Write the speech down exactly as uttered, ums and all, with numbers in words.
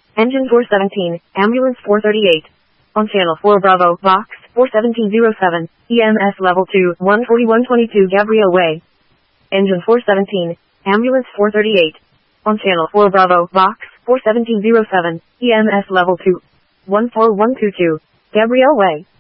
Engine four seventeen, Ambulance four thirty-eight. On Channel four Bravo, Box four seventeen oh seven, E M S Level two, one forty-one twenty-two Gabriel Way. Engine four seventeen, Ambulance four thirty-eight. On Channel four Bravo, Box four seventeen oh seven, E M S Level two, one four one two two, Gabriel Way.